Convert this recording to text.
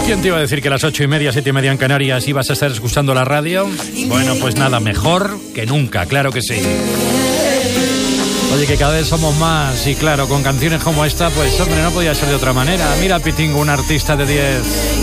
¿Quién te iba a decir que a las 8:30, 7:30 en Canarias ibas a estar escuchando la radio? Bueno, pues nada, mejor que nunca, claro que sí. Oye, que cada vez somos más y claro, con canciones como esta, pues hombre, no podía ser de otra manera. Mira, Pitingo, un artista de 10.